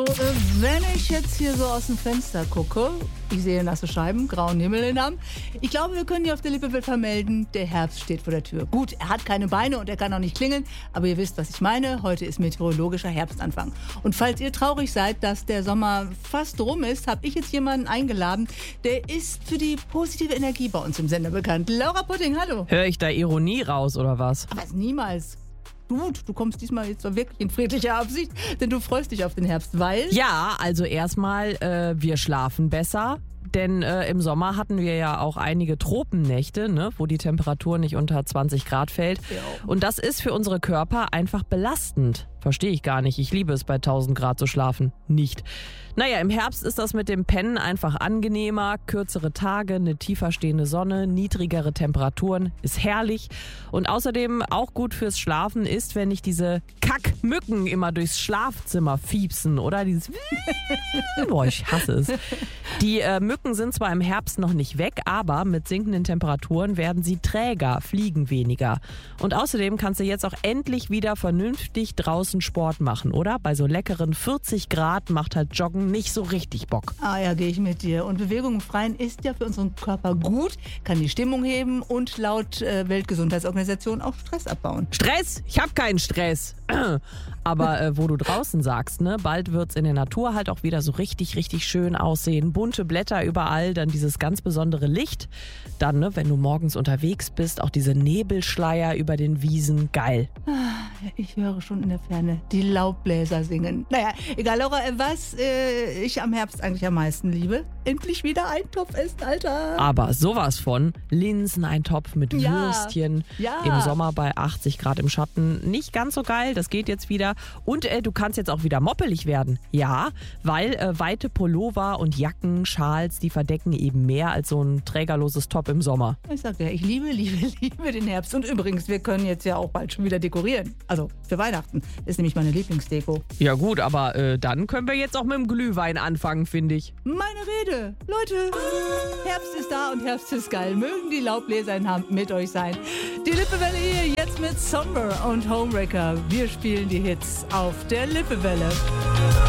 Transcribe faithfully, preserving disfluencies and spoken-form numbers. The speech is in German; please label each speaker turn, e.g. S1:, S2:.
S1: Wenn ich jetzt hier so aus dem Fenster gucke, ich sehe nasse Scheiben, grauen Himmel in Am. Ich glaube, wir können hier auf der Lippe vermelden, der Herbst steht vor der Tür. Gut, er hat keine Beine und er kann auch nicht klingeln, aber ihr wisst, was ich meine. Heute ist meteorologischer Herbstanfang. Und falls ihr traurig seid, dass der Sommer fast rum ist, habe ich jetzt jemanden eingeladen, der ist für die positive Energie bei uns im Sender bekannt. Laura Putting, hallo.
S2: Höre ich da Ironie raus oder was?
S1: Aber niemals. Gut, du kommst diesmal jetzt wirklich in friedlicher Absicht, denn du freust dich auf den Herbst, weil...
S2: Ja, also erstmal, äh, wir schlafen besser. Denn äh, im Sommer hatten wir ja auch einige Tropennächte, ne, wo die Temperatur nicht unter zwanzig Grad fällt.
S1: Ja.
S2: Und das ist für unsere Körper einfach belastend. Verstehe ich gar nicht. Ich liebe es, bei tausend Grad zu schlafen. Nicht. Naja, im Herbst ist das mit dem Pennen einfach angenehmer. Kürzere Tage, eine tiefer stehende Sonne, niedrigere Temperaturen. Ist herrlich. Und außerdem auch gut fürs Schlafen ist, wenn nicht diese Kackmücken immer durchs Schlafzimmer fiepsen, oder? Dieses Boah, ich hasse es. Die äh, Mücken sind zwar im Herbst noch nicht weg, aber mit sinkenden Temperaturen werden sie träger, fliegen weniger. Und außerdem kannst du jetzt auch endlich wieder vernünftig draußen Sport machen, oder? Bei so leckeren vierzig Grad macht halt Joggen nicht so richtig Bock.
S1: Ah ja, gehe ich mit dir. Und Bewegung im Freien ist ja für unseren Körper gut, kann die Stimmung heben und laut äh, Weltgesundheitsorganisation auch Stress abbauen.
S2: Stress? Ich habe keinen Stress. Aber äh, wo du draußen sagst, ne, bald wird's in der Natur halt auch wieder so richtig, richtig schön aussehen. Bunte Blätter überall, dann dieses ganz besondere Licht. Dann, ne, wenn du morgens unterwegs bist, auch diese Nebelschleier über den Wiesen. Geil.
S1: Ich höre schon in der Ferne die Laubbläser singen. Naja, egal, Laura, was äh, ich am Herbst eigentlich am meisten liebe? Endlich wieder Eintopf essen, Alter.
S2: Aber sowas von Linseneintopf mit
S1: Ja.
S2: Würstchen.
S1: Ja.
S2: Im Sommer bei achtzig Grad im Schatten. Nicht ganz so geil, das geht jetzt wieder. Und äh, du kannst jetzt auch wieder moppelig werden. Ja, weil äh, weite Pullover und Jacken, Schals, die verdecken eben mehr als so ein trägerloses Top im Sommer.
S1: Ich sag dir, ich liebe, liebe, liebe den Herbst. Und übrigens, wir können jetzt ja auch bald schon wieder dekorieren. Also für Weihnachten. Ist nämlich meine Lieblingsdeko.
S2: Ja gut, aber äh, dann können wir jetzt auch mit dem Glühwein anfangen, finde ich.
S1: Meine Rede. Leute, Herbst ist da und Herbst ist geil. Mögen die Laubbläser in Hand mit euch sein. Die Lippewelle hier jetzt mit Somber und Homewrecker. Wir spielen die Hits auf der Lippewelle.